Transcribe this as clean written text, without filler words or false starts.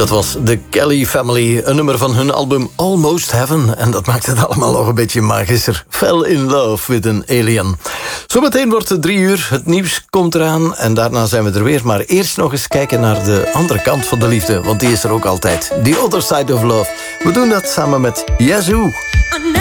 Dat was de Kelly Family, een nummer van hun album Almost Heaven. En dat maakt het allemaal nog een beetje magischer. Fell in love with an alien. Zometeen wordt het 3 uur, het nieuws komt eraan en daarna zijn we er weer. Maar eerst nog eens kijken naar de andere kant van de liefde, want die is er ook altijd. The Other Side of Love. We doen dat samen met Yazoo.